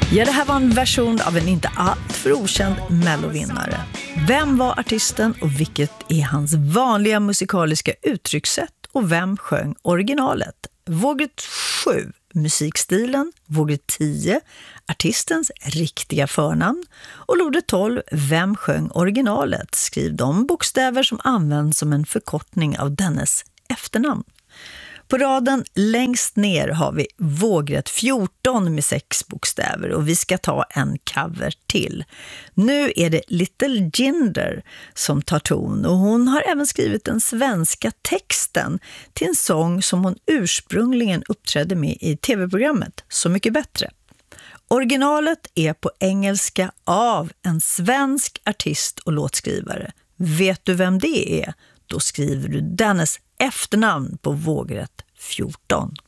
Ja, det här var en version av en inte alltför okänd mellovinnare. Vem var artisten och vilket är hans vanliga musikaliska uttryckssätt och vem sjöng originalet? Vågrätt 7, musikstilen. Vågrätt 10, artistens riktiga förnamn. Och lodrätt 12, vem sjöng originalet? Skriv de bokstäver som används som en förkortning av dennes efternamn. På raden längst ner har vi vågrätt 14 med 6 bokstäver och vi ska ta en cover till. Nu är det Little Jinder som tar ton och hon har även skrivit den svenska texten till en sång som hon ursprungligen uppträdde med i tv-programmet Så mycket bättre. Originalet är på engelska av en svensk artist och låtskrivare. Vet du vem det är? Då skriver du dennes efternamn på vågrätt 14.